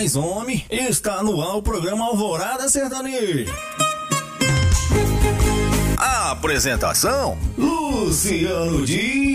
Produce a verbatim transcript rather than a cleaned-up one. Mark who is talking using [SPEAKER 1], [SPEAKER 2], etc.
[SPEAKER 1] mais homem, está no ar o programa Alvorada Sertaneja.
[SPEAKER 2] A apresentação:
[SPEAKER 1] Luciano Dias.